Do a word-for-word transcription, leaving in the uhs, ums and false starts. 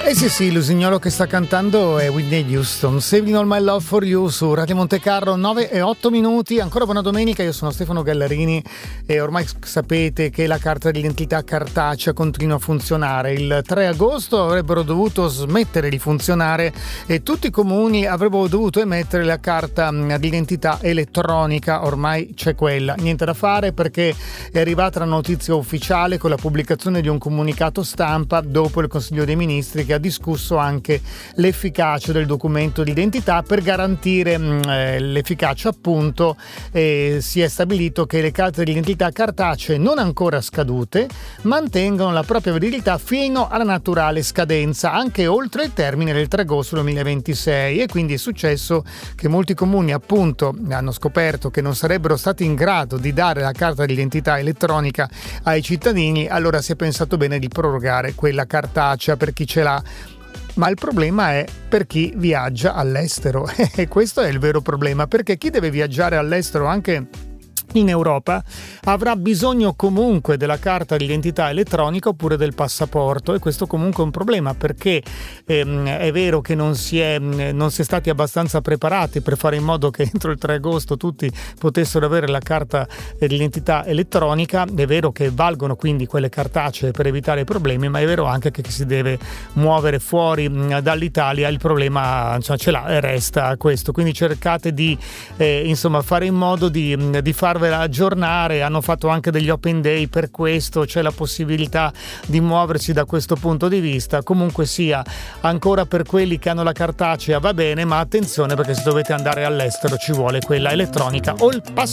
Eh sì sì, l'usignolo che sta cantando è Whitney Houston, Saving All My Love For You su Radio Monte Carlo, nove e otto minuti. Ancora buona domenica, io sono Stefano Gallarini e ormai sapete che la carta d'identità cartacea continua a funzionare. Il tre agosto avrebbero dovuto smettere di funzionare e tutti i comuni avrebbero dovuto emettere la carta d'identità elettronica. Ormai c'è quella, niente da fare perché è arrivata la notizia ufficiale con la pubblicazione di un comunicato stampa dopo il Consiglio dei Ministri che ha discusso anche l'efficacia del documento d'identità. Per garantire eh, l'efficacia appunto eh, si è stabilito che le carte d'identità cartacee non ancora scadute mantengano la propria validità fino alla naturale scadenza anche oltre il termine del tre agosto duemilaventisei, e quindi è successo che molti comuni appunto hanno scoperto che non sarebbero stati in grado di dare la carta d'identità elettronica ai cittadini. Allora si è pensato bene di prorogare quella cartacea per chi ce l'ha. Ma il problema è per chi viaggia all'estero e questo è il vero problema, perché chi deve viaggiare all'estero anche in Europa avrà bisogno comunque della carta d'identità elettronica oppure del passaporto, e questo comunque è un problema perché ehm, è vero che non si è non si è stati abbastanza preparati per fare in modo che entro il tre agosto tutti potessero avere la carta d'identità elettronica. È vero che valgono quindi quelle cartacee per evitare problemi, ma è vero anche che si deve muovere fuori dall'Italia, il problema cioè, ce l'ha e resta questo, quindi cercate di eh, insomma fare in modo di, di far aggiornare. Hanno fatto anche degli open day per questo, c'è la possibilità di muoversi da questo punto di vista. Comunque sia, ancora per quelli che hanno la cartacea va bene, ma attenzione perché se dovete andare all'estero ci vuole quella elettronica o il passaporto